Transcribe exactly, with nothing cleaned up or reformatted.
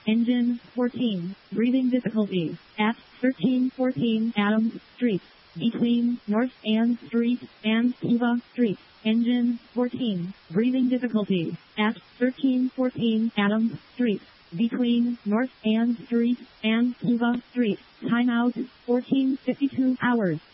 Engine fourteen. Breathing difficulty at thirteen fourteen Adams Street. Between North Ann Street and Kiva Street. Engine fourteen. Breathing difficulty at thirteen fourteen Adams Street. Between North Ann Street and Kiva Street. Timeout fourteen fifty-two hours.